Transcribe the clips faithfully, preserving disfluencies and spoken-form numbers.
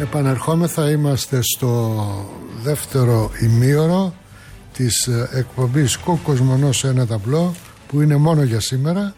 Επανερχόμεθα, είμαστε στο δεύτερο ημίωρο της εκπομπής Κοκοσμονός σε ένα ταμπλό, που είναι μόνο για σήμερα,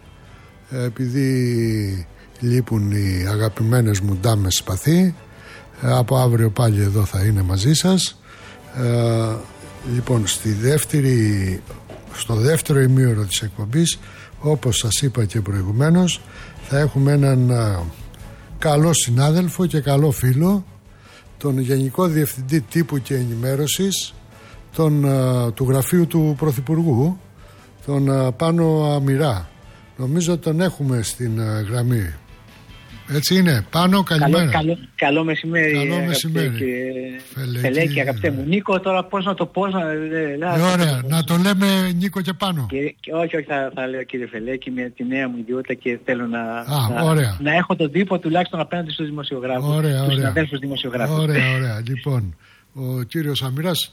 επειδή λείπουν οι αγαπημένες μου ντάμες Σπαθί. Από αύριο πάλι εδώ θα είναι μαζί σας. ε, Λοιπόν, στη δεύτερη, στο δεύτερο ημίωρο της εκπομπής, όπως σας είπα και προηγουμένως, θα έχουμε έναν α, καλό συνάδελφο και καλό φίλο, τον Γενικό Διευθυντή Τύπου και Ενημέρωσης τον, α, του Γραφείου του Πρωθυπουργού, τον α, Πάνο Αμυρά. Νομίζω τον έχουμε στην α, γραμμή. Έτσι είναι. Πάνο, καλημέρα. Καλό, καλό, καλό μεσημέρι. Καλό μεσημέρι. Φελέκη, Φελέκη, αγαπητέ μου. Νίκο, τώρα πώς να το πω. Να, ε, ωραία, να το λέμε Νίκο και Πάνο. Κύριε, όχι, όχι, θα, θα λέω κύριε Φελέκη, με τη νέα μου ιδιότητα και θέλω να, Α, να, να έχω τον τύπο τουλάχιστον απέναντι στους δημοσιογράφους. Ωραία, τους συναδέλφους δημοσιογράφους. Ωραία, ωραία. Λοιπόν, ο κύριος Αμυράς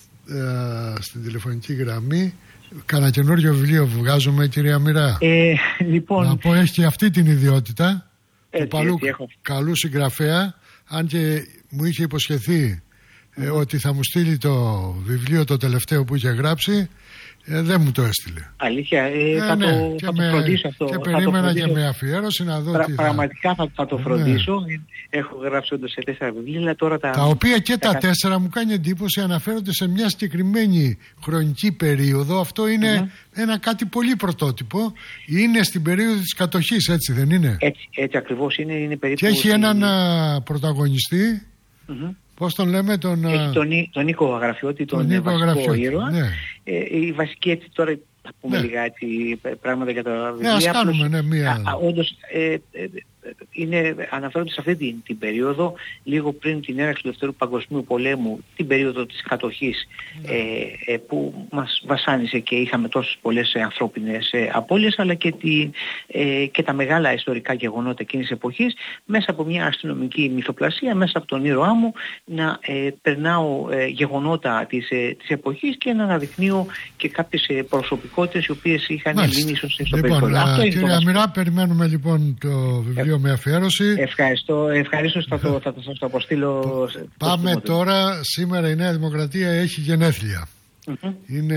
ε, στην τηλεφωνική γραμμή. Κάνα καινούριο βιβλίο βγάζουμε, κύριε Αμυρά. Ε, λοιπόν... Να πω, έχει και αυτή την ιδιότητα. Έτσι, του παλού, έτσι, καλού συγγραφέα, αν και μου είχε υποσχεθεί ε, ότι θα μου στείλει το βιβλίο το τελευταίο που είχε γράψει, ε, δεν μου το έστειλε. Αλήθεια, ε, ε, θα, ναι, το, θα με, το φροντίσω αυτό. Και περίμενα και με αφιέρωση να δω Πρα, τι θα... Πραγματικά θα, θα το φροντίσω. Ναι. Έχω γράψει όντως σε τέσσερα βιβλία. Τώρα τα... τα οποία και τα, τα τέσσερα μου κάνει εντύπωση αναφέρονται σε μια συγκεκριμένη χρονική περίοδο. Αυτό είναι mm-hmm. ένα κάτι πολύ πρωτότυπο. Είναι στην περίοδο της κατοχής, έτσι δεν είναι? Έτσι, έτσι ακριβώς είναι, είναι περίπου... Και έχει έναν α, πρωταγωνιστή. Mm-hmm. Πώς τον λέμε, τον... Έχει τον, τον Νίκο Αγραφιώτη, τον, τον Νίκο βασικό Αγραφιώτη, ήρωα. Ναι. Ε, η βασική, έτσι τώρα θα πούμε ναι. λίγα έτσι, πράγματα για τα βιβλία. Ναι, ας κάνουμε, ναι, μία... Α, α, όντως, ε, ε, είναι, αναφέρονται σε αυτή την, την περίοδο, λίγο πριν την έναρξη του Δευτέρου Παγκοσμίου Πολέμου, την περίοδο της κατοχής mm. ε, ε, που μας βασάνισε και είχαμε τόσες πολλές ε, ανθρώπινες ε, απώλειες, αλλά και, τη, ε, και τα μεγάλα ιστορικά γεγονότα εκείνης της εποχής, μέσα από μια αστυνομική μυθοπλασία, μέσα από τον ήρωά μου, να ε, περνάω ε, γεγονότα της, ε, της εποχής και να αναδεικνύω και κάποιες ε, προσωπικότητες οι οποίες είχαν μείνει ίσως στο λοιπόν, περιθώριο. Κύριε Αμυρά, περιμένουμε λοιπόν το βιβλίο με αφιέρωση. Ευχαριστώ, ευχαριστώ, θα το, θα το, θα το αποστείλω. Πάμε τώρα, σήμερα η Νέα Δημοκρατία έχει γενέθλια. Mm-hmm. Είναι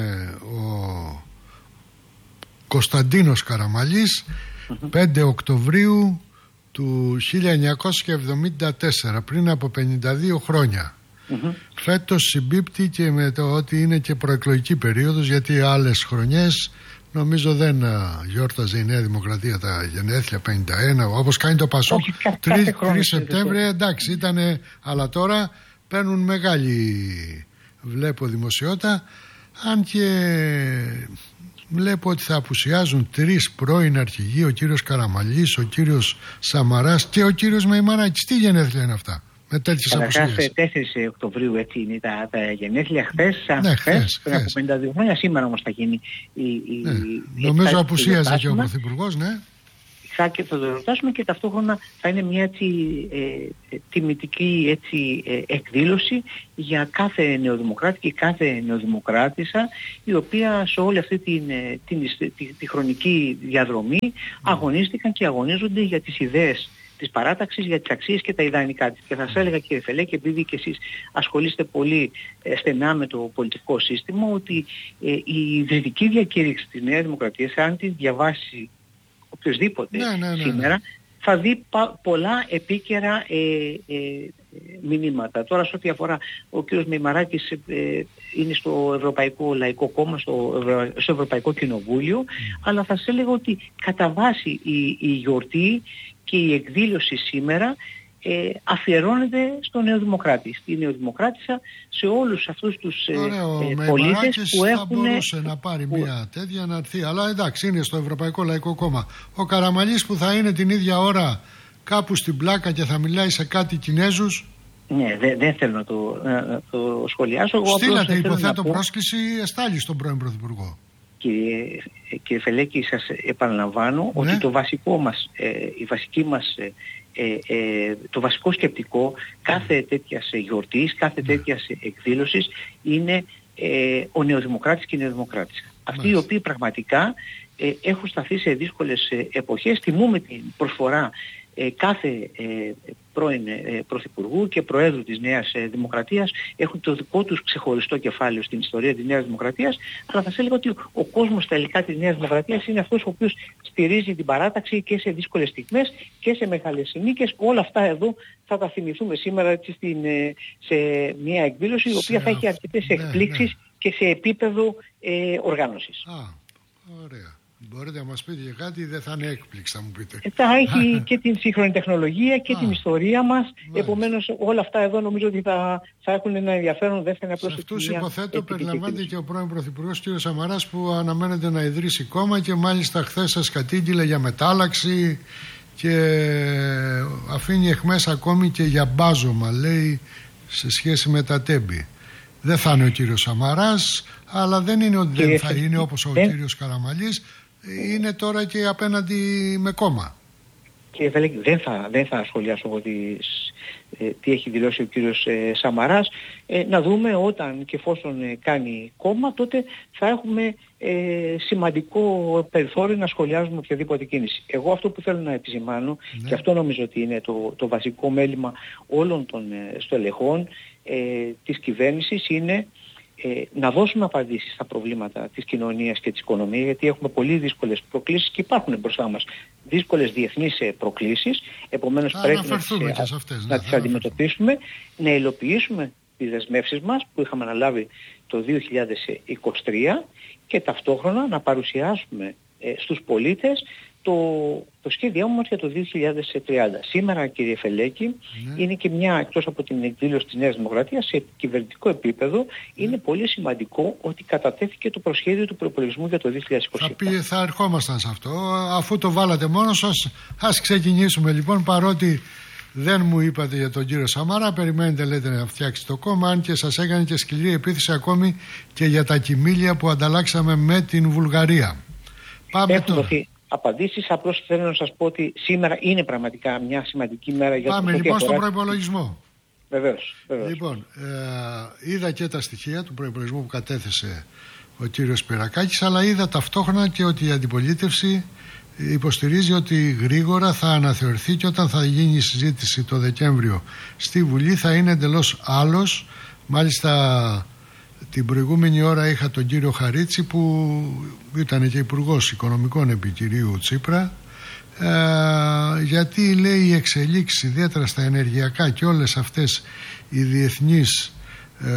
ο Κωνσταντίνος Καραμαλής, mm-hmm. πέντε Οκτωβρίου του χίλια εννιακόσια εβδομήντα τέσσερα, πριν από πενήντα δύο χρόνια. Mm-hmm. Φέτος συμπίπτει και με το ότι είναι και προεκλογική περίοδος, γιατί άλλες χρονιές νομίζω δεν γιόρταζε η Νέα Δημοκρατία τα γενέθλια πενήντα ένα, όπως κάνει το Πασόκ τρεις Σεπτέμβρη, εντάξει ήτανε, αλλά τώρα παίρνουν μεγάλη, βλέπω, δημοσιότητα, αν και βλέπω ότι θα απουσιάζουν τρεις πρώην αρχηγοί, ο κύριος Καραμαλής, ο κύριος Σαμαράς και ο κύριος Μεϊμαράκης. Τι γενέθλια είναι αυτά? Με τέτοιες απουσίες. τέσσερις Οκτωβρίου έτσι είναι τα, τα γενέθλια. Χθες, ναι, χθες, πριν από πενήντα δύο χρόνια, σήμερα όμως θα γίνει η... η, ναι. η νομίζω απουσίαζε και ο Πρωθυπουργός, ναι. Θα, και θα το ρωτάσουμε και ταυτόχρονα θα είναι μια έτσι ε, τιμητική έτσι, ε, εκδήλωση για κάθε νεοδημοκράτη και κάθε νεοδημοκράτησα, η οποία σε όλη αυτή την, την, την, τη, τη χρονική διαδρομή mm. αγωνίστηκαν και αγωνίζονται για τις ιδέες της παράταξης, για τις αξίες και τα ιδανικά της. Και θα σας έλεγα, κύριε Φελέκη, επειδή και εσείς ασχολείστε πολύ ε, στενά με το πολιτικό σύστημα, ότι ε, η ιδρυτική διακήρυξη της Νέας Δημοκρατίας, αν τη διαβάσει οποιοσδήποτε ναι, ναι, ναι, σήμερα, ναι. θα δει πα, πολλά επίκαιρα ε, ε, μηνύματα. Τώρα, σε ό,τι αφορά, ο κ. Μεϊμαράκης ε, είναι στο Ευρωπαϊκό Λαϊκό Κόμμα, στο, Ευρω... στο Ευρωπαϊκό Κοινοβούλιο, mm. αλλά θα σας έλεγα ότι κατά βάση η, η γιορτή και η εκδήλωση σήμερα ε, αφιερώνεται στο Νεοδημοκράτη, στη Νεοδημοκράτησα, σε όλους αυτούς τους ε, ε, πολίτες που έχουν... θα μπορούσε να πάρει που... μια τέτοια να έρθει, αλλά εντάξει, είναι στο Ευρωπαϊκό Λαϊκό Κόμμα. Ο Καραμαλής που θα είναι την ίδια ώρα κάπου στην πλάκα και θα μιλάει σε κάτι Κινέζους. Ναι, δεν δε θέλω να το, να το σχολιάσω. Στείλατε, υποθέτω, πρόσκληση εστάλει στον πρώην Πρωθυπουργό. Κύριε, κύριε Φελέκη, σας επαναλαμβάνω ναι. ότι το βασικό μας, ε, η βασική μας, ε, ε, το βασικό σκεπτικό κάθε τέτοιας γιορτής, κάθε τέτοιας εκδήλωσης είναι ε, ο νεοδημοκράτης και η νεοδημοκράτησα. Αυτοί οι οποίοι πραγματικά ε, έχουν σταθεί σε δύσκολες εποχές. Τιμούμε την προσφορά ε, κάθε ε, πρώην ε, Πρωθυπουργού και Προέδρου της Νέας ε, Δημοκρατίας, έχουν το δικό τους ξεχωριστό κεφάλαιο στην ιστορία της Νέας Δημοκρατίας, αλλά θα σας έλεγα ότι ο κόσμος τελικά της Νέας Δημοκρατίας είναι αυτός ο οποίος στηρίζει την παράταξη και σε δύσκολες στιγμές και σε μεγάλες νίκες. Όλα αυτά εδώ θα τα θυμηθούμε σήμερα έτσι, στην, ε, σε μια εκδήλωση η οποία θα έχει αρκετές εκπλήξεις, ναι, ναι, και σε επίπεδο ε, οργάνωσης. Α, ωραία. Μπορείτε να μας πείτε για κάτι, δεν θα είναι έκπληξη, θα μου πείτε. Ε, θα έχει και την σύγχρονη τεχνολογία και Α, την ιστορία μας. Μάλιστα. Επομένως όλα αυτά εδώ νομίζω ότι θα, θα έχουν ένα ενδιαφέρον, δεν θα είναι απλώς. Σε αυτούς υποθέτω περιλαμβάνεται και ο πρώην Πρωθυπουργός κ. Σαμαράς που αναμένεται να ιδρύσει κόμμα και μάλιστα χθες σας κατήγγειλε για μετάλλαξη και αφήνει εχμές ακόμη και για μπάζωμα, λέει, σε σχέση με τα τέμπη. Δεν θα είναι ο κύριος Σαμαράς, αλλά δεν είναι ότι δεν θα είναι όπως ο δεν... κύριος Καραμανλής, είναι τώρα και απέναντι με κόμμα. Κύριε Βελέκη, δεν θα, δεν θα σχολιάσω εγώ τις, ε, τι έχει δηλώσει ο κύριος ε, Σαμαράς. Ε, να δούμε όταν και εφόσον ε, κάνει κόμμα, τότε θα έχουμε ε, σημαντικό περιθώριο να σχολιάζουμε οποιαδήποτε κίνηση. Εγώ αυτό που θέλω να επισημάνω, ναι, και αυτό νομίζω ότι είναι το, το βασικό μέλημα όλων των ε, στελεχών ε, της κυβέρνησης, είναι Ε, να δώσουμε απαντήσεις στα προβλήματα της κοινωνίας και της οικονομίας, γιατί έχουμε πολύ δύσκολες προκλήσεις και υπάρχουν μπροστά μας δύσκολες διεθνείς προκλήσεις, επομένως Α, πρέπει να τις, σε αυτές, να ναι, τις αντιμετωπίσουμε, να υλοποιήσουμε τις δεσμεύσεις μας που είχαμε αναλάβει το δύο χιλιάδες είκοσι τρία και ταυτόχρονα να παρουσιάσουμε ε, στους πολίτες το, το σχέδιό μας για το δύο χιλιάδες τριάντα. Σήμερα, κύριε Φελέκη, ναι, είναι και μια, εκτός από την εκδήλωση της Νέας Δημοκρατίας, σε κυβερνητικό επίπεδο, ναι, είναι πολύ σημαντικό ότι κατατέθηκε το προσχέδιο του προϋπολογισμού για το δύο χιλιάδες είκοσι επτά. Θα, πει, θα ερχόμασταν σε αυτό. Αφού το βάλατε μόνο σας, ας ξεκινήσουμε λοιπόν, παρότι δεν μου είπατε για τον κύριο Σαμαρά, περιμένετε λέτε να φτιάξει το κόμμα, αν και σας έκανε και σκληρή επίθεση ακόμη και για τα κοιμήλια που ανταλλάξαμε με την Βουλγαρία. Πάμε τώρα. Απαντήσεις, απλώς θέλω να σας πω ότι σήμερα είναι πραγματικά μια σημαντική μέρα για Πάμε το λοιπόν στον προϋπολογισμό. Βεβαίως, βεβαίως. Λοιπόν, ε, είδα και τα στοιχεία του προϋπολογισμού που κατέθεσε ο κύριος Σπυρακάκης, αλλά είδα ταυτόχρονα και ότι η αντιπολίτευση υποστηρίζει ότι γρήγορα θα αναθεωρηθεί και όταν θα γίνει η συζήτηση το Δεκέμβριο στη Βουλή θα είναι εντελώς άλλος. Μάλιστα την προηγούμενη ώρα είχα τον κύριο Χαρίτση που ήταν και υπουργός οικονομικών επί κυρίου Τσίπρα, ε, γιατί λέει οι εξελίξεις ιδιαίτερα στα ενεργειακά και όλες αυτές οι διεθνείς ε,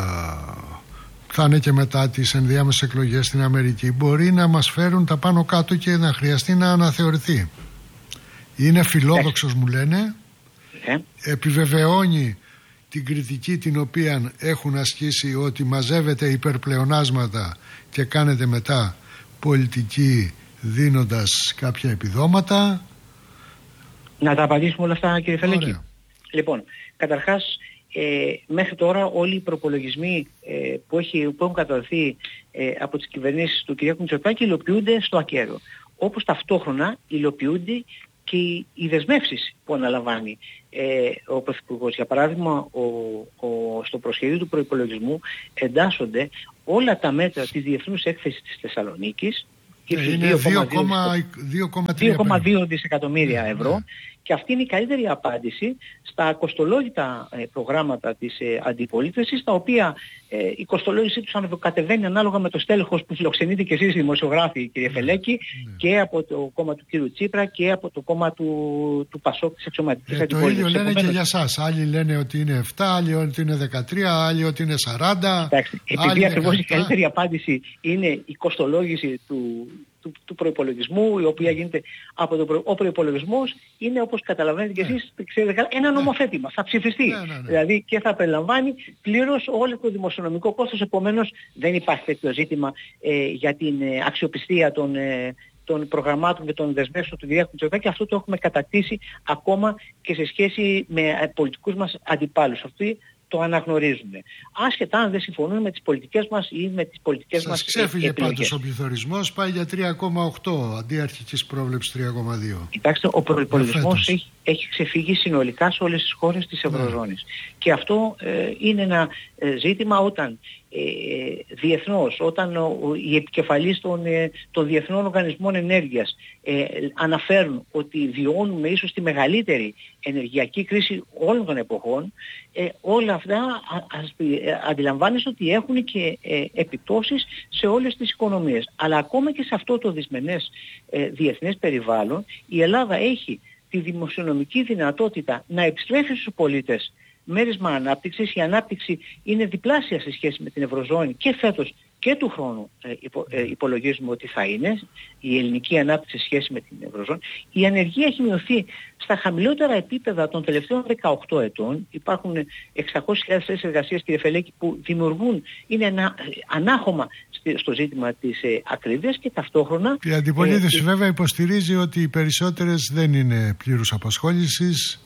θα είναι και μετά τις ενδιάμεσες εκλογές στην Αμερική, μπορεί να μας φέρουν τα πάνω κάτω και να χρειαστεί να αναθεωρηθεί. Είναι φιλόδοξος, μου λένε, επιβεβαιώνει την κριτική την οποία έχουν ασκήσει ότι μαζεύετε υπερπλεονάσματα και κάνετε μετά πολιτική δίνοντας κάποια επιδόματα. Να τα απαντήσουμε όλα αυτά, κύριε Φελέκη. Λοιπόν, καταρχάς ε, μέχρι τώρα όλοι οι προπολογισμοί ε, που, έχει, που έχουν καταδοθεί ε, από τις κυβερνήσεις του κ. Μητσοτάκη υλοποιούνται στο ακέραιο. Όπως ταυτόχρονα υλοποιούνται και οι δεσμεύσεις που αναλαμβάνει ε, ο Πρωθυπουργός. Για παράδειγμα, ο, ο, στο προσχέδιο του προϋπολογισμού εντάσσονται όλα τα μέτρα της Διεθνούς Έκθεσης της Θεσσαλονίκης, και είναι δύο κόμμα δύο δισεκατομμύρια ευρώ, και αυτή είναι η καλύτερη απάντηση στα κοστολόγητα ε, προγράμματα της ε, αντιπολίτευσης, τα οποία ε, η κοστολόγησή τους κατεβαίνει ανάλογα με το στέλεχος που φιλοξενείτε και εσείς δημοσιογράφοι, κύριε Φελέκη, mm. και από το κόμμα του κύριου Τσίπρα και από το κόμμα του, του Πασόκ της Αξιωματικής ε, Αντιπολίτευσης. Το ίδιο λένε Επομένως, και για σας. Άλλοι λένε ότι είναι επτά, άλλοι ότι είναι δεκατρία, άλλοι ότι είναι σαράντα. Εντάξει, επειδή ακριβώς η καλύτερη απάντηση είναι η κοστολόγηση του του, του προϋπολογισμού, η οποία γίνεται από τον προ... ο προϋπολογισμός είναι, όπως καταλαβαίνετε και εσείς, ξέρετε, ένα νομοθέτημα, θα ψηφιστεί. Ναι, ναι, ναι. Δηλαδή και θα περιλαμβάνει πλήρως όλο το δημοσιονομικό κόστος, επομένως δεν υπάρχει τέτοιο ζήτημα ε, για την ε, αξιοπιστία των, ε, των προγραμμάτων και των δεσμεύσεων του Κυριάκου Μητσοτάκη, και αυτό το έχουμε κατακτήσει ακόμα και σε σχέση με ε, πολιτικούς μας αντιπάλους. Αυτοί το αναγνωρίζουμε. Άσχετα αν δεν συμφωνούν με τις πολιτικές μας ή με τις πολιτικές Σας μας ξέφυγε επιλογές. Πάντως ο πληθωρισμός, πάει για τρία κόμμα οκτώ αντί αρχικής πρόβλεψης τρία κόμμα δύο. Κοιτάξτε, ο προϋπολογισμός έχει, έχει ξεφύγει συνολικά σε όλες τις χώρες της Ευρωζώνης. Mm. Και αυτό ε, είναι ένα ε, ζήτημα όταν ε, διεθνώς, όταν ο, οι επικεφαλείς των, ε, των διεθνών οργανισμών ενέργειας ε, αναφέρουν ότι βιώνουμε ίσως τη μεγαλύτερη ενεργειακή κρίση όλων των εποχών, ε, όλα αυτά α, ας, ε, αντιλαμβάνεστε ότι έχουν και ε, επιπτώσεις σε όλες τις οικονομίες. Αλλά ακόμα και σε αυτό το δυσμενές ε, διεθνές περιβάλλον, η Ελλάδα έχει τη δημοσιονομική δυνατότητα να επιστρέφει στους πολίτες μέρισμα ανάπτυξης. Η ανάπτυξη είναι διπλάσια σε σχέση με την Ευρωζώνη και φέτος και του χρόνου ε, υπο, ε, υπολογίζουμε ότι θα είναι η ελληνική ανάπτυξη σε σχέση με την Ευρωζώνη. Η ανεργία έχει μειωθεί στα χαμηλότερα επίπεδα των τελευταίων δεκαοκτώ ετών. Υπάρχουν εξακόσιες χιλιάδες θέσεις εργασίας, κύριε Φελέκη, που δημιουργούν, είναι ένα ανάχωμα στο ζήτημα της ε, ακρίβειας και ταυτόχρονα... Η αντιπολίτευση ε, βέβαια υποστηρίζει ότι οι περισσότερες δεν είναι πλήρους απασχόλησης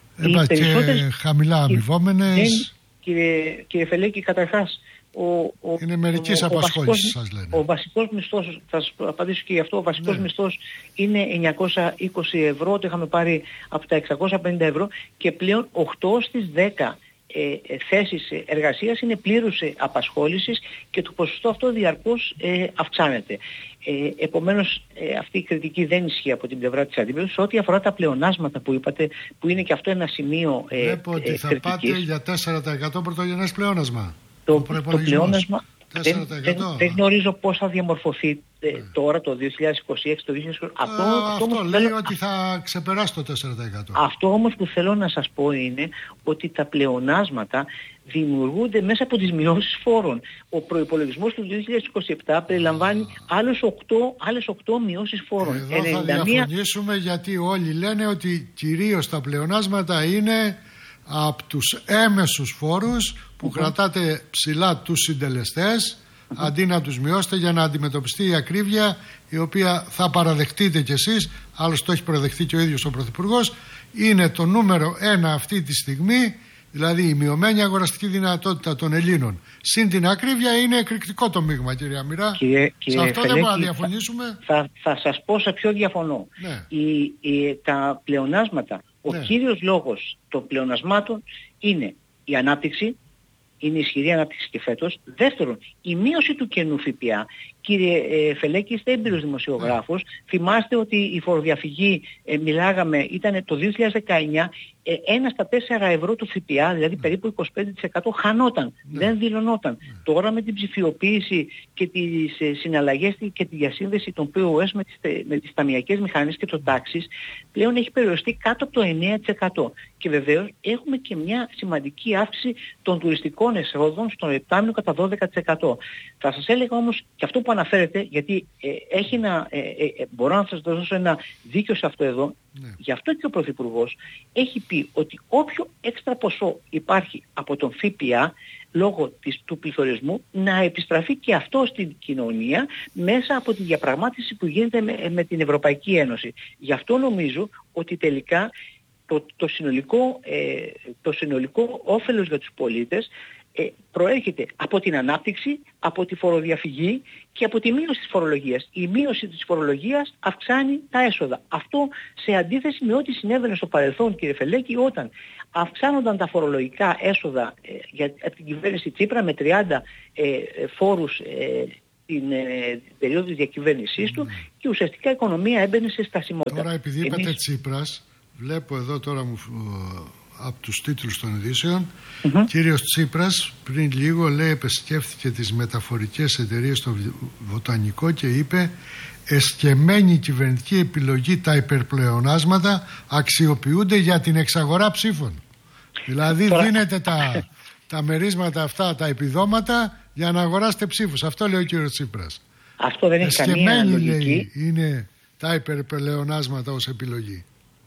και χαμηλά αμοιβόμενες. Κύριε, κύριε Φελέκη, καταρχάς Ο, ο, είναι μερικής απασχόλησης, σας λένε. Ο βασικός μισθός, θα σας απαντήσω και γι' αυτό, ο βασικός ναι. μισθός είναι εννιακόσια είκοσι ευρώ, το είχαμε πάρει από τα εξακόσια πενήντα ευρώ και πλέον οκτώ στις δέκα ε, θέσεις εργασίας είναι πλήρους απασχόλησης και το ποσοστό αυτό διαρκώς ε, αυξάνεται. Ε, επομένως ε, αυτή η κριτική δεν ισχύει από την πλευρά της αντιπολίτευσης. Ό,τι αφορά τα πλεονάσματα που είπατε, που είναι και αυτό ένα σημείο ε, Βλέπω ότι ε, θα κριτικής. Πάτε για τέσσερα τοις εκατό πρωτογενές πλεόνασμα. Το, το πλεόνασμα δεν, δεν, δεν γνωρίζω πώς θα διαμορφωθεί ε, τώρα το δύο χιλιάδες είκοσι έξι, το δύο χιλιάδες είκοσι. Αυτό, Α, αυτό, αυτό λέει θέλω... ότι θα ξεπεράσει το τέσσερα τοις εκατό. Αυτό όμως που θέλω να σας πω είναι ότι τα πλεονάσματα δημιουργούνται μέσα από τις μειώσεις φόρων. Ο προϋπολογισμός του δύο χιλιάδες είκοσι επτά περιλαμβάνει άλλες οκτώ, άλλες οκτώ μειώσεις φόρων. Εδώ ενενήντα μία... θα διαφωνήσουμε γιατί όλοι λένε ότι κυρίως τα πλεονάσματα είναι από τους έμεσους φόρους που mm-hmm. κρατάτε ψηλά τους συντελεστές mm-hmm. αντί να τους μειώσετε για να αντιμετωπιστεί η ακρίβεια η οποία θα παραδεχτείτε κι εσείς, άλλωστε το έχει παραδεχτεί και ο ίδιος ο Πρωθυπουργός, είναι το νούμερο ένα αυτή τη στιγμή, δηλαδή η μειωμένη αγοραστική δυνατότητα των Ελλήνων συν την ακρίβεια είναι εκρηκτικό το μείγμα, κυρία Μοιρά. Κύριε, σε αυτό Φελέκη, δεν μπορούμε να διαφωνήσουμε. Θα, θα σας πω σε ποιο διαφωνώ. Ναι. Η, η, τα πλεονάσματα, ο ναι. κύριος λόγος των πλεονασμάτων είναι η ανάπτυξη, είναι ισχυρή ανάπτυξη και φέτος. Δεύτερον, η μείωση του κενού ΦΠΑ. Κύριε ε, Φελέκη, είστε έμπειρος δημοσιογράφος. Yeah. Θυμάστε ότι η φοροδιαφυγή, ε, μιλάγαμε, ήταν το δύο χιλιάδες δεκαεννιά, ε, ένα στα τέσσερα ευρώ του ΦΠΑ, δηλαδή yeah. περίπου είκοσι πέντε τοις εκατό χανόταν, yeah. δεν δηλωνόταν. Yeah. Τώρα με την ψηφιοποίηση και τις ε, συναλλαγές και τη διασύνδεση των πι ο ες με τις, με τις ταμιακές μηχανές και το τάξης, πλέον έχει περιοριστεί κάτω από το εννέα τοις εκατό. Και βεβαίως έχουμε και μια σημαντική αύξηση των τουριστικών εσόδων στον επτάμηνο κατά δώδεκα τοις εκατό. Θα σας έλεγα όμως και αυτό που αναφέρετε, γιατί ε, έχει ένα, ε, ε, μπορώ να σας δώσω ένα δίκιο σε αυτό εδώ, ναι. Γι' αυτό και ο Πρωθυπουργός έχει πει ότι όποιο έξτρα ποσό υπάρχει από τον ΦΠΑ λόγω της, του πληθωρισμού να επιστραφεί και αυτό στην κοινωνία μέσα από τη διαπραγμάτευση που γίνεται με, με την Ευρωπαϊκή Ένωση. Γι' αυτό νομίζω ότι τελικά το, το, συνολικό, ε, το συνολικό όφελος για τους πολίτες Ε, προέρχεται από την ανάπτυξη, από τη φοροδιαφυγή και από τη μείωση της φορολογίας. Η μείωση της φορολογίας αυξάνει τα έσοδα. Αυτό σε αντίθεση με ό,τι συνέβαινε στο παρελθόν, κύριε Φελέκη, όταν αυξάνονταν τα φορολογικά έσοδα ε, για από την κυβέρνηση Τσίπρα με τριάντα ε, φόρους ε, την ε, περίοδο της διακυβέρνησής του mm. και ουσιαστικά η οικονομία έμπαινε σε στασιμότητα. Τώρα επειδή είπατε Εμείς... Τσίπρας, βλέπω εδώ τώρα μου... από τους τίτλους των ειδήσεων, mm-hmm. κύριος Τσίπρας πριν λίγο λέει επισκέφθηκε τις μεταφορικές εταιρείες στο Βοτανικό και είπε εσκεμμένη κυβερνητική επιλογή τα υπερπλεονάσματα αξιοποιούνται για την εξαγορά ψήφων. Δηλαδή δίνετε τα, τα μερίσματα αυτά, τα επιδόματα για να αγοράσετε ψήφους. Αυτό λέει ο κύριος Τσίπρας. Αυτό δεν έχει καμία λογική. Λέει είναι τα υπερπλεονάσματα ως επιλογή.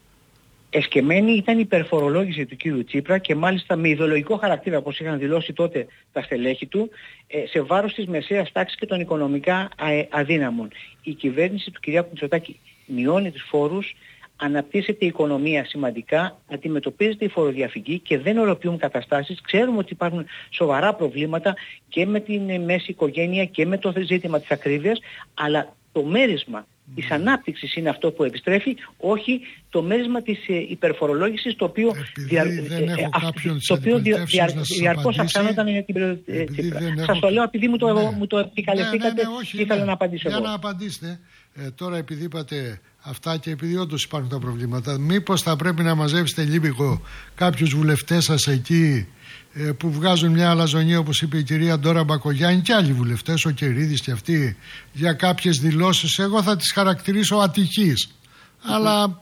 Εσκεμμένη ήταν η υπερφορολόγηση του κύριου Τσίπρα και μάλιστα με ιδεολογικό χαρακτήρα, όπως είχαν δηλώσει τότε τα στελέχη του, σε βάρος της μεσαίας τάξης και των οικονομικά αδύναμων. Η κυβέρνηση του κυρία Μητσοτάκη μειώνει τους φόρους, αναπτύσσεται η οικονομία σημαντικά, αντιμετωπίζεται η φοροδιαφυγή και δεν ολοποιούν καταστάσεις. Ξέρουμε ότι υπάρχουν σοβαρά προβλήματα και με την μέση οικογένεια και με το ζήτημα της ακρίβειας, αλλά το μέρισμα της ανάπτυξης είναι αυτό που επιστρέφει, όχι το μέρισμα της ε, υπερφορολόγησης, το οποίο, δια, δεν έχω ε, κάποιον το οποίο δια, δια, διαρκώς αυξανόταν για την περίοδο Τσίπρα. Σας το λέω επειδή μου το, ναι. μου το επικαλεστήκατε, ναι, ναι, ναι, όχι, ήθελα ναι. να απαντήσω για εγώ. να απαντήσετε. Ε, τώρα επειδή είπατε αυτά και επειδή όντως υπάρχουν τα προβλήματα, μήπως θα πρέπει να μαζέψετε λίγο κάποιους βουλευτές σας εκεί που βγάζουν μια αλαζονία, όπως είπε η κυρία Ντόρα Μπακογιάννη και άλλοι βουλευτές, ο Κερίδης και αυτοί, για κάποιες δηλώσεις. Εγώ θα τις χαρακτηρίσω ατυχείς. Mm-hmm. Αλλά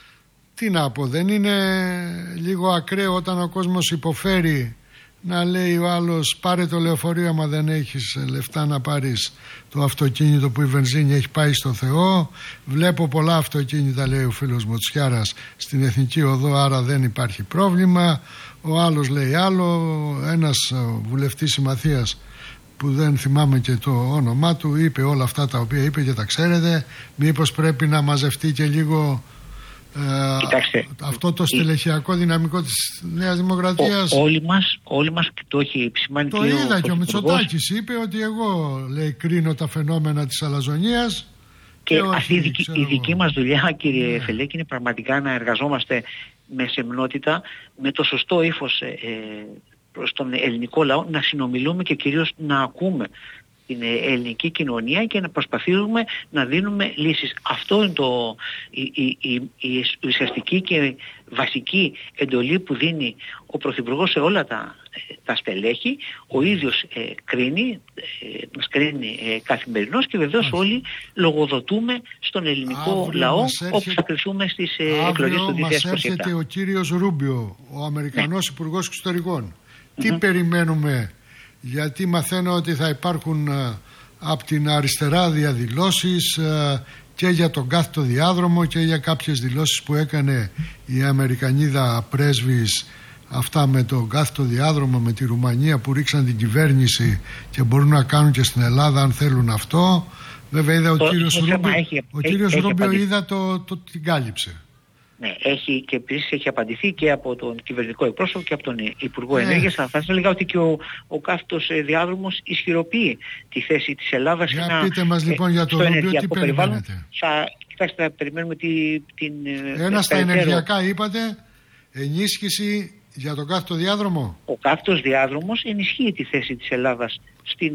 τι να πω, δεν είναι λίγο ακραίο όταν ο κόσμος υποφέρει να λέει ο άλλος πάρε το λεωφορείο άμα δεν έχεις λεφτά να πάρεις το αυτοκίνητο που η βενζίνη έχει πάει στο Θεό. Βλέπω πολλά αυτοκίνητα, λέει ο φίλος Μοτσιάρας, στην Εθνική Οδό, άρα δεν υπάρχει πρόβλημα. Ο άλλος λέει άλλο. Ένας βουλευτής συμμαθίας που δεν θυμάμαι και το όνομά του είπε όλα αυτά τα οποία είπε και τα ξέρετε. Μήπως πρέπει να μαζευτεί και λίγο ε, Κοιτάξτε, αυτό το στελεχειακό δυναμικό της Νέας Δημοκρατίας? Ό, όλοι μας, όλοι μας το έχει επισημάνει. Το είδα και ο, ο Μητσοτάκης είπε ότι εγώ, λέει, κρίνω τα φαινόμενα της αλαζονίας. Και, και όχι, αυτή η δική, η δική μας δουλειά, κύριε yeah. Φελέκη, είναι πραγματικά να εργαζόμαστε με σεμνότητα, με το σωστό ύφος ε, προς τον ελληνικό λαό, να συνομιλούμε και κυρίως να ακούμε την ελληνική κοινωνία και να προσπαθήσουμε να δίνουμε λύσεις. Αυτό είναι το, η, η, η, η ουσιαστική και βασική εντολή που δίνει ο Πρωθυπουργός σε όλα τα, τα στελέχη. Ο ίδιος ε, κρίνει, ε, μας κρίνει ε, καθημερινώς και βεβαίως Άχι. όλοι λογοδοτούμε στον ελληνικό αύριο λαό έρχεται, όπου θα κρυθούμε στις ε, εκλογές του δύο χιλιάδες είκοσι επτά. Μας έρχεται ο κύριος Ρούμπιο, ο Αμερικανός ναι. Υπουργός Εξωτερικών. Mm-hmm. Τι περιμένουμε? Γιατί μαθαίνω ότι θα υπάρχουν α, από την αριστερά διαδηλώσεις α, και για τον κάθετο διάδρομο και για κάποιες δηλώσεις που έκανε η Αμερικανίδα πρέσβης, αυτά με τον κάθετο διάδρομο με τη Ρουμανία που ρίξαν την κυβέρνηση και μπορούν να κάνουν και στην Ελλάδα αν θέλουν αυτό. Βέβαια είδα ο το, κύριος το Ρούμπιο, έχει, ο κύριος έχει, Ρούμπιο έχει είδα το, το, το την κάλυψε. Ναι, έχει και επίσης έχει απαντηθεί και από τον κυβερνητικό εκπρόσωπο και από τον Υπουργό ναι. Ενέργειας. Θα σας έλεγα ότι και ο, ο κάθετος διάδρομος ισχυροποιεί τη θέση της Ελλάδας. Για ένα, πείτε μας λοιπόν για το Ρούμπιο τι περιμένετε. Θα, κοιτάξτε, θα περιμένουμε τη, την... Ένα στα ενεργειακά είπατε, ενίσχυση για τον κάθετο διάδρομο. Ο κάθετος διάδρομος ενισχύει τη θέση της Ελλάδας στην,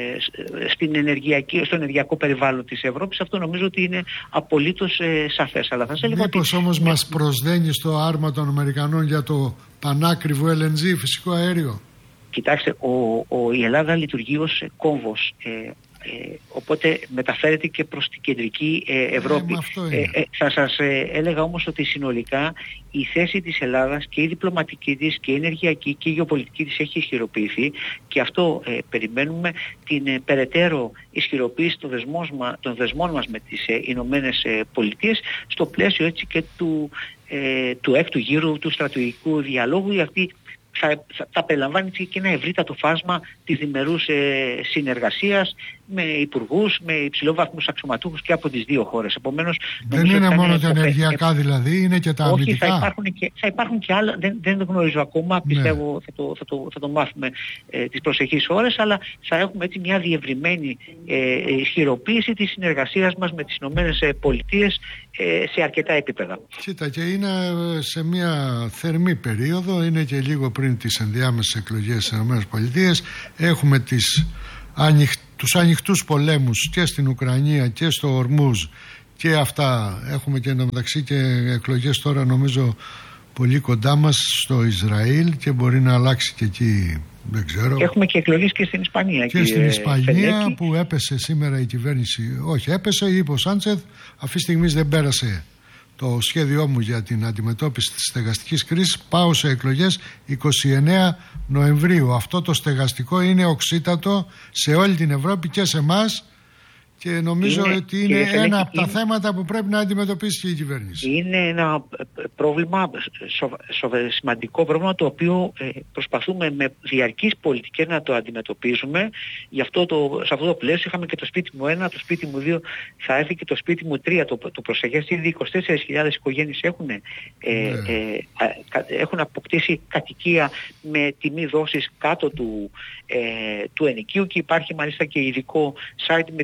ε, στην ενεργειακή, στο ενεργειακό περιβάλλον της Ευρώπης. Αυτό νομίζω ότι είναι απολύτως ε, σαφές. Αλλά θα Μήπως ότι... όμως ναι. μας προσδένει στο άρμα των Αμερικανών για το πανάκριβο ελ εν τζι, φυσικό αέριο? Κοιτάξτε, ο, ο, η Ελλάδα λειτουργεί ως κόμβος. Ε, Ε, οπότε μεταφέρεται και προς την κεντρική ε, Ευρώπη. Ε, ε, ε, θα σας ε, έλεγα όμως ότι συνολικά η θέση της Ελλάδας και η διπλωματική της και η ενεργειακή και η γεωπολιτική της έχει ισχυροποιηθεί και αυτό ε, περιμένουμε την ε, περαιτέρω ισχυροποίηση των δεσμών, των δεσμών μας με τις ε, Ηνωμένες ε, Πολιτείες στο πλαίσιο έτσι και του, ε, του έκτου γύρου του στρατηγικού διαλόγου. Αυτή θα, θα, θα περιλαμβάνει και ένα ευρύτατο φάσμα της διμερούς ε, συνεργασίας με υπουργούς, με υψηλόβαθμους αξιωματούχους και από τις δύο χώρες. Επομένως, δεν είναι μόνο τα ενεργειακά ε, δηλαδή, είναι και τα όχι, αμυντικά. Θα υπάρχουν και, θα υπάρχουν και άλλα, δεν, δεν το γνωρίζω ακόμα, ναι. Πιστεύω θα το, θα το, θα το μάθουμε ε, τις προσεχείς ώρες, αλλά θα έχουμε έτσι μια διευρυμένη ε, ισχυροποίηση της συνεργασίας μας με τις Ηνωμένες Πολιτείες ε, σε αρκετά επίπεδα. Κοίτα, και είναι σε μια θερμή περίοδο, είναι και λίγο πριν τις ενδιάμεσες εκλογές στις Ηνωμένες Πολιτείες. Έχουμε τις ανοιχ... τους ανοιχτούς πολέμους και στην Ουκρανία και στο Ορμούζ και αυτά. Έχουμε και εντωμεταξύ και εκλογές τώρα νομίζω πολύ κοντά μας στο Ισραήλ και μπορεί να αλλάξει και εκεί, δεν ξέρω. Έχουμε και εκλογές και στην Ισπανία. Και στην Ισπανία Φελέκη. Που έπεσε σήμερα η κυβέρνηση. Όχι, έπεσε, είπε ο Σάντσεθ, αυτή τη στιγμή δεν πέρασε το σχέδιό μου για την αντιμετώπιση της στεγαστικής κρίσης. Πάω σε εκλογές εικοστή ενάτη Νοεμβρίου. Αυτό το στεγαστικό είναι οξύτατο σε όλη την Ευρώπη και σε εμάς και νομίζω είναι, ότι είναι ένα είναι, από τα είναι, θέματα που πρέπει να αντιμετωπίσει και η κυβέρνηση. Είναι ένα πρόβλημα, σοβα, σοβα, σημαντικό πρόβλημα, το οποίο ε, προσπαθούμε με διαρκείς πολιτικές να το αντιμετωπίζουμε. Γι' αυτό το, σε αυτό το πλαίσιο είχαμε και το σπίτι μου ένα, το σπίτι μου δύο, θα έρθει και το σπίτι μου τρία. Το, το προσεχές ήδη είκοσι τέσσερις χιλιάδες οικογένειες έχουν, ε, ναι. ε, ε, έχουν αποκτήσει κατοικία με τιμή δόσης κάτω του, ε, του ενοικίου και υπάρχει μάλιστα και ειδικό site με, τις, με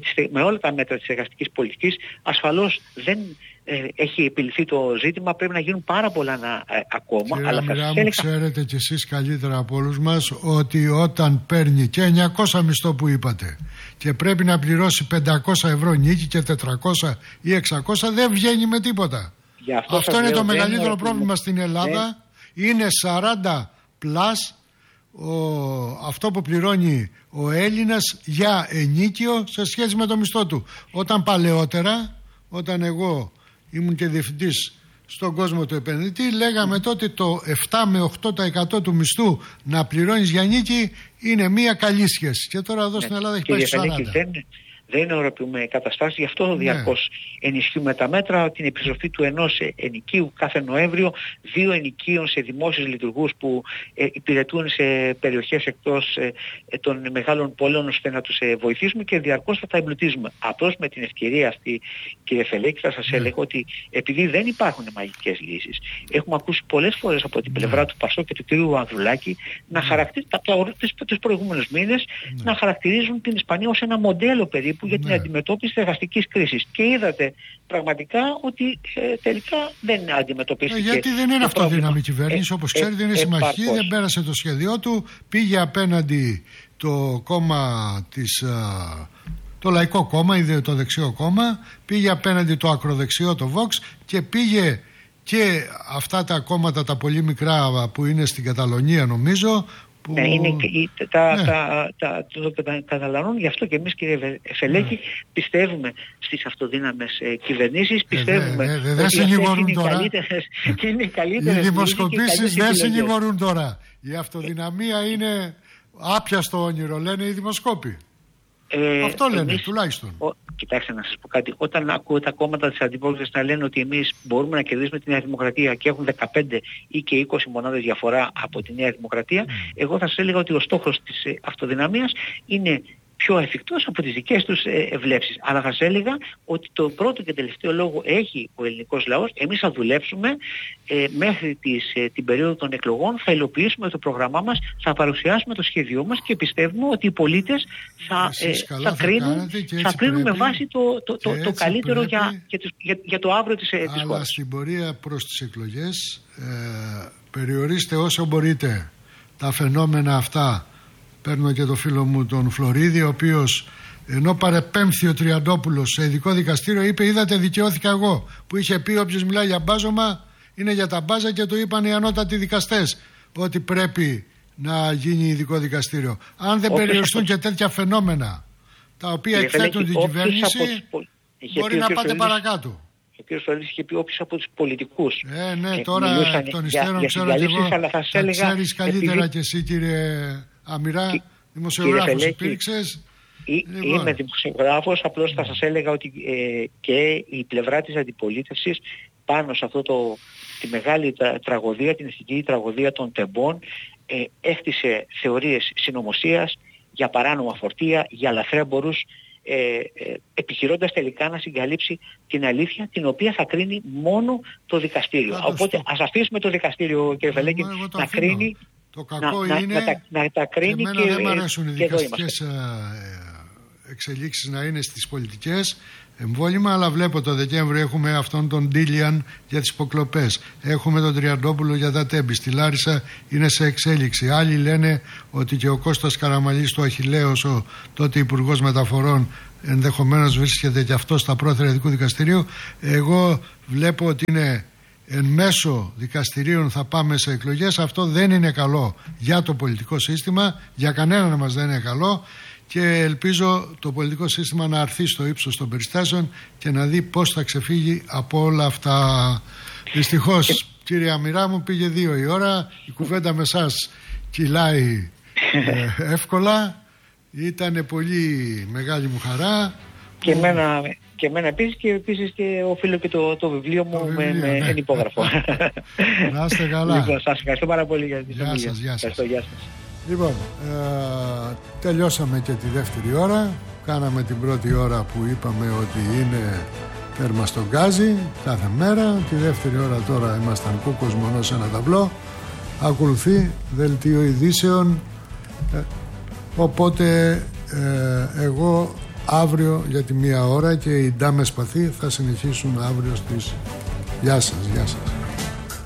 όλα τα μέτρα της εργαστικής πολιτικής. Ασφαλώς δεν ε, έχει επιληθεί το ζήτημα, πρέπει να γίνουν πάρα πολλά να, ε, ακόμα. Κύριε αλλά Αμυρά, θα μου, έλεγα... ξέρετε κι εσείς καλύτερα από όλους μας ότι όταν παίρνει και εννιακόσια μισθό που είπατε και πρέπει να πληρώσει πεντακόσια ευρώ νίκη και τετρακόσια ή εξακόσια, δεν βγαίνει με τίποτα. Αυτό, αυτό είναι λέω, το μεγαλύτερο πρόβλημα στην Ελλάδα. Ναι. Είναι σαράντα πλας ο, αυτό που πληρώνει ο Έλληνας για ενίκιο σε σχέση με το μισθό του. Όταν παλαιότερα, όταν εγώ ήμουν και διευθυντής στον κόσμο του επενδυτή, λέγαμε τότε το επτά με οκτώ τοις εκατό του μισθού να πληρώνεις για νίκη είναι μια καλή σχέση. Και τώρα εδώ ναι. στην Ελλάδα έχει πάει στο σαράντα. Δεν οροποιούμε καταστάσεις, γι' αυτό ναι. διαρκώς ενισχύουμε τα μέτρα, την επιστροφή του ενός ενοικίου κάθε Νοέμβριο, δύο ενοικίων σε δημόσιους λειτουργούς που ε, υπηρετούν σε περιοχές εκτός ε, των μεγάλων πόλεων, ώστε να τους ε, βοηθήσουμε και διαρκώς θα τα εμπλουτίζουμε. Απλώς με την ευκαιρία αυτή, κύριε Φελέκη, θα σας ναι. έλεγα ότι επειδή δεν υπάρχουν μαγικές λύσεις, έχουμε ακούσει πολλές φορές από την πλευρά ναι. του Πασό και του κ. Ανδρουλάκη να ναι. χαρακτηρίζουν τους προηγούμενους μήνες ναι. να χαρακτηρίζουν την Ισπανία ως ένα μοντέλο περίπου για την ναι. αντιμετώπιση της εργαστικής κρίσης. Και είδατε πραγματικά ότι ε, τελικά δεν αντιμετωπίστηκε. Ε, γιατί δεν είναι αυτοδύναμη κυβέρνηση, ε, όπως ε, ξέρετε, είναι ε, συμμαχική, ε, δεν πέρασε το σχέδιό του, πήγε απέναντι το κόμμα της, α, το Λαϊκό Κόμμα ή το Δεξιό Κόμμα, πήγε απέναντι το ακροδεξιό, το Vox, και πήγε και αυτά τα κόμματα τα πολύ μικρά που είναι στην Καταλωνία, νομίζω. Που... Ναι, είναι, τα, ναι. τα, τα, το, το, το καταλαβαίνουν, γι' αυτό και εμείς, κύριε Φελέκη, ναι. πιστεύουμε στις αυτοδύναμες ε, κυβερνήσεις, πιστεύουμε ε, δε, δε, δε, ότι συνηγορούν είναι τώρα. Καλύτερες, και είναι καλύτερες. Οι δημοσκοπήσεις δεν συνηγορούν τώρα. Η αυτοδυναμία ε, είναι άπιαστο όνειρο, λένε οι δημοσκόποι. Ε, Αυτό λένε, εμείς, τουλάχιστον. Ο, κοιτάξτε να σας πω κάτι. Όταν ακούω τα κόμματα της αντιπολίτευσης να λένε ότι εμείς μπορούμε να κερδίσουμε τη Νέα Δημοκρατία και έχουν δεκαπέντε ή και είκοσι μονάδες διαφορά από τη Νέα Δημοκρατία, mm. εγώ θα σας έλεγα ότι ο στόχος της ε, αυτοδυναμίας είναι πιο εφικτός από τις δικές τους ε, βλέψεις. Αλλά θα σας έλεγα ότι το πρώτο και τελευταίο λόγο έχει ο ελληνικός λαός. Εμείς θα δουλέψουμε ε, μέχρι τις, ε, την περίοδο των εκλογών, θα υλοποιήσουμε το πρόγραμμά μας, θα παρουσιάσουμε το σχέδιό μας και πιστεύουμε ότι οι πολίτες θα, ε, θα, θα κρίνουν, θα κρίνουν με βάση το, το, το, το καλύτερο για, για, για, για το αύριο της, της χώρας. Αλλά στην πορεία προς τις εκλογές ε, περιορίστε όσο μπορείτε τα φαινόμενα αυτά. Παίρνω και το φίλο μου τον Φλωρίδη, ο οποίος ενώ παρεπέμφθη ο Τριαντόπουλος σε ειδικό δικαστήριο, είπε: είδατε, δικαιώθηκα εγώ. Που είχε πει όποιος μιλάει για μπάζωμα είναι για τα μπάζα, και το είπαν οι ανώτατοι δικαστές ότι πρέπει να γίνει ειδικό δικαστήριο. Αν δεν περιοριστούν και τέτοια φαινόμενα τα οποία εκθέτουν την κυβέρνηση, μπορεί να πάτε παρακάτω. Ο κ. Φλωρίδης είχε πει όποιος από τους πολιτικούς. Ε, ναι, τώρα εκ των υστέρων ξέρω και εγώ. Θα ξέρεις καλύτερα επειδή... και εσύ, κύριε Αμυρά, δημοσιογράφος υπήρξες. Λοιπόν. Είμαι δημοσιογράφος, απλώς θα σας έλεγα ότι ε, και η πλευρά της αντιπολίτευσης πάνω σε αυτό το, τη μεγάλη τα, τραγωδία, την ηθική τραγωδία των τεμπών, ε, έκτισε θεωρίες συνωμοσίας για παράνομα φορτία, για λαθρέμπορους, ε, ε, επιχειρώντας τελικά να συγκαλύψει την αλήθεια, την οποία θα κρίνει μόνο το δικαστήριο. Ά, Οπότε ας αφήσουμε το δικαστήριο, κύριε Φελέκη, να κρίνει. Το κακό να, είναι, να, να, να, να τα κρίνει εμένα και, δεν μ' αρέσουν οι δικαστικές ε, εξελίξεις να είναι στις πολιτικές εμβόλυμα, αλλά βλέπω το Δεκέμβριο έχουμε αυτόν τον Ντίλιαν για τις υποκλοπές, έχουμε τον Τριαντόπουλο για τα τέμπη, στη Λάρισα είναι σε εξέλιξη. Άλλοι λένε ότι και ο Κώστας Καραμαλής, του Αχιλλέος, ο τότε Υπουργός Μεταφορών, ενδεχομένως βρίσκεται και αυτό στα πρόθυρα ειδικού δικαστηρίου. Εγώ βλέπω ότι είναι εν μέσω δικαστηρίων θα πάμε σε εκλογές. Αυτό δεν είναι καλό για το πολιτικό σύστημα, για κανέναν μας δεν είναι καλό, και ελπίζω το πολιτικό σύστημα να αρθεί στο ύψος των περιστάσεων και να δει πώς θα ξεφύγει από όλα αυτά. Δυστυχώς, κύριε Αμυρά μου, πήγε δύο η ώρα, η κουβέντα με εσάς κυλάει ε, εύκολα, ήταν πολύ μεγάλη μου χαρά. Και που... εμένα, και εμένα επίσης, και επίσης και οφείλω και το, το βιβλίο μου το με, βιβλίο, με ναι. ενυπόγραφο. Να είστε καλά. Λοιπόν, σας ευχαριστώ πάρα πολύ για την γεια σας, γεια σας. Γεια σας. Λοιπόν, ε, τελειώσαμε και τη δεύτερη ώρα. Κάναμε την πρώτη ώρα που είπαμε ότι είναι τέρμα στον γκάζι κάθε μέρα. Τη δεύτερη ώρα τώρα ήμασταν κούκος μονό σε ένα ταμπλό. Ακολουθεί δελτίο ειδήσεων. Ε, οπότε ε, εγώ αύριο για τη μία ώρα και οι Ντάμες Παθή θα συνεχίσουν αύριο στις... Γεια σας, γεια σας.